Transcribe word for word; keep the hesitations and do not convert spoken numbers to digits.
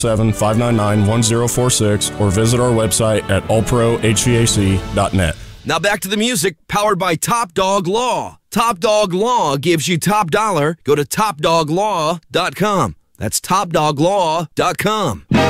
seven, five nine nine, one zero four six or visit our website at all pro H V A C dot net. Now back to the music, powered by Top Dog Law. Top Dog Law gives you top dollar. Go to top dog law dot com. That's top dog law dot com.